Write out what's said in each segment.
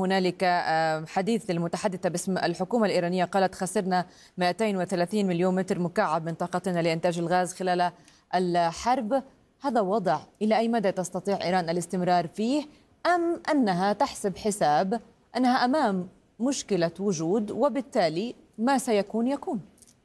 هنالك حديث للمتحدثة باسم الحكومة الإيرانية، قالت خسرنا 230 مليون متر مكعب من طاقتنا لإنتاج الغاز خلال الحرب. هذا وضع إلى أي مدى تستطيع إيران الاستمرار فيه، أم أنها تحسب حساب أنها أمام مشكلة وجود وبالتالي ما سيكون يكون؟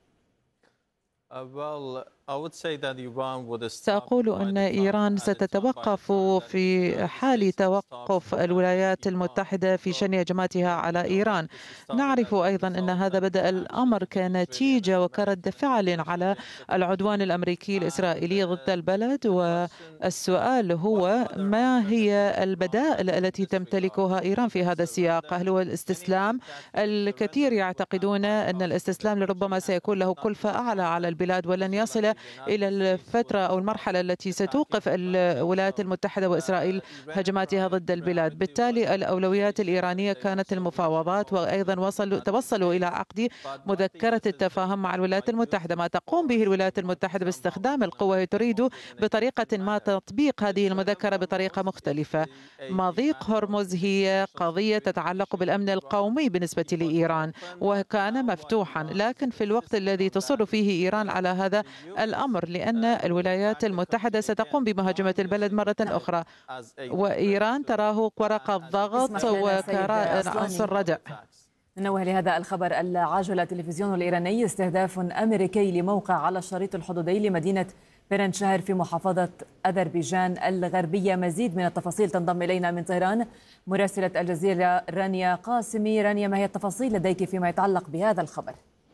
سأقول أن إيران ستتوقف في حال توقف الولايات المتحدة في شن هجماتها على إيران. نعرف أيضا أن هذا بدأ الأمر كنتيجة وكرد فعل على العدوان الأمريكي الإسرائيلي ضد البلد، والسؤال هو ما هي البدائل التي تمتلكها إيران في هذا السياق؟ هل هو الاستسلام؟ الكثير يعتقدون أن الاستسلام لربما سيكون له كلفة أعلى على البلاد ولن يصل إلى الفترة أو المرحلة التي ستوقف الولايات المتحدة وإسرائيل هجماتها ضد البلاد. بالتالي الأولويات الإيرانية كانت المفاوضات، وأيضا توصلوا إلى عقد مذكرة التفاهم مع الولايات المتحدة. ما تقوم به الولايات المتحدة باستخدام القوة، هي تريد بطريقة ما تطبيق هذه المذكرة بطريقة مختلفة. مضيق هرمز هي قضية تتعلق بالأمن القومي بالنسبة لإيران وكان مفتوحا، لكن في الوقت الذي تصر فيه إيران على هذا الأمر لأن الولايات المتحدة ستقوم بمهاجمة البلد مرة أخرى، وإيران تراه ورقة ضغط وكعنصر ردع. ننوه لهذا الخبر العاجل. التلفزيون الإيراني: استهداف أمريكي لموقع على الشريط الحدودي لمدينة بيرنشهر في محافظة أذربيجان الغربية. مزيد من التفاصيل تنضم إلينا من طهران مراسلة الجزيرة رانيا قاسمي. رانيا، ما هي التفاصيل لديك فيما يتعلق بهذا الخبر؟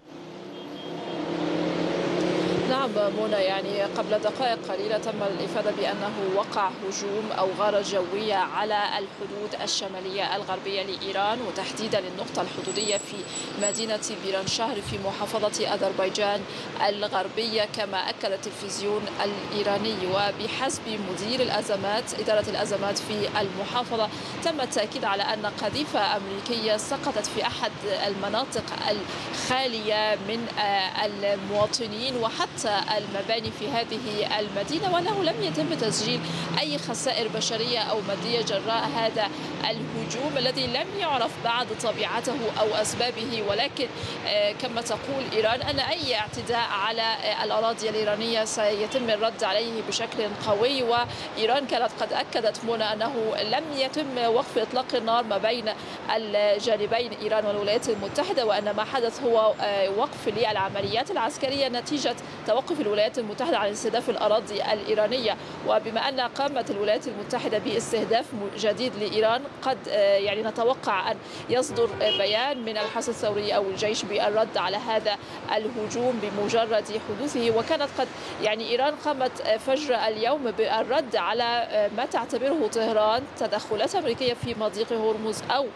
نعم منى، يعني قبل دقائق قليلة تم الإفادة بأنه وقع هجوم أو غارة جوية على الحدود الشمالية الغربية لإيران، وتحديدا النقطة الحدودية في مدينة بيرانشهر في محافظة أذربيجان الغربية، كما أكد التلفزيون الإيراني. وبحسب مدير إدارة الأزمات في المحافظة، تم التأكيد على أن قذيفة أمريكية سقطت في أحد المناطق الخالية من المواطنين وحتى المباني في هذه المدينة، وأنه لم يتم تسجيل أي خسائر بشرية أو مادية جراء هذا الهجوم الذي لم يعرف بعد طبيعته أو أسبابه. ولكن كما تقول إيران أن أي اعتداء على الأراضي الإيرانية سيتم الرد عليه بشكل قوي. وإيران كانت قد أكدت منى أنه لم يتم وقف إطلاق النار ما بين الجانبين إيران والولايات المتحدة، وأن ما حدث هو وقف للعمليات العسكرية نتيجة توقف الولايات المتحدة عن استهداف الأراضي الإيرانية. وبما أن قامت الولايات المتحدة باستهداف جديد لإيران، قد يعني نتوقع أن يصدر بيان من الحرس الثوري أو الجيش بالرد على هذا الهجوم بمجرد حدوثه. وكانت قد يعني إيران قامت فجر اليوم بالرد على ما تعتبره طهران تدخلات أمريكية في مضيق هرمز أو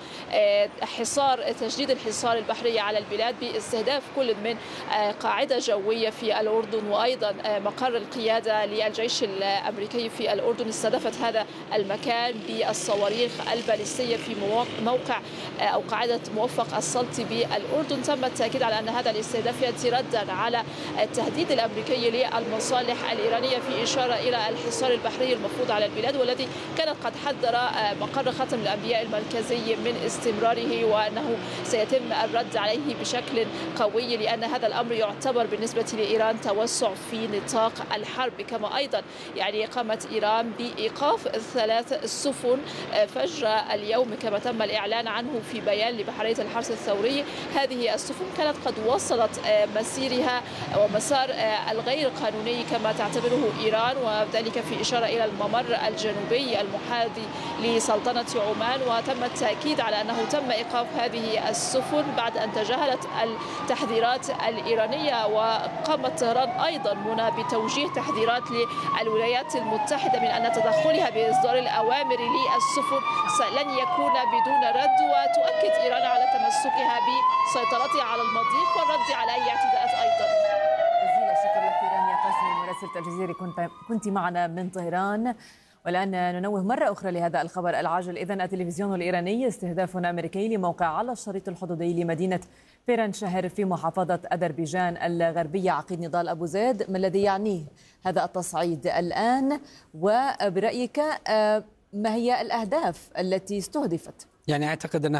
تجديد الحصار البحري على البلاد باستهداف كل من قاعدة جوية في الأردن وأيضا مقر القيادة للجيش الأمريكي في الأردن. استهدفت هذا المكان بالصواريخ الباليستية في موقع أو قاعدة موفق السلطي بالأردن. تم التأكيد على أن هذا الاستهداف يأتي ردا على التهديد الأمريكي للمصالح الإيرانية في إشارة إلى الحصار البحري المفروض على البلاد، والذي كانت قد حذر مقر خاتم الأنبياء المركزي من استمراره، وأنه سيتم الرد عليه بشكل قوي لأن هذا الأمر يعتبر بالنسبة لإيران توسع في نطاق الحرب. كما أيضا يعني قامت إيران بإيقاف 3 سفن فجر اليوم كما تم الإعلان عنه في بيان لبحرية الحرس الثوري. هذه السفن كانت قد وصلت مسيرها ومسار الغير قانوني كما تعتبره إيران، وذلك في إشارة إلى الممر الجنوبي المحاذي لسلطنة عمان. وتم التأكيد على أنه تم إيقاف هذه السفن بعد أن تجاهلت التحذيرات الإيرانية. وقامت طهران أيضا منى بتوجيه تحذيرات للولايات المتحدة من أن تدخلها بإصدار الأوامر للسفن لن يكون بدون رد، وتؤكد إيران على تمسكها بسيطرتها على المضيق والرد على أي اعتداءات أيضا. جزيل الشكر لك رانيا قاسمي مراسلة الجزيرة، كنت معنا من طهران. والآن ننوه مرة أخرى لهذا الخبر العاجل. إذن التلفزيون الإيراني: استهداف أمريكي لموقع على الشريط الحدودي لمدينة بيرنشهر في محافظة أذربيجان الغربية. عقيد نضال أبو زيد، ما الذي يعنيه هذا التصعيد الآن؟ وبرأيك ما هي الأهداف التي استهدفت؟ يعني أعتقد أن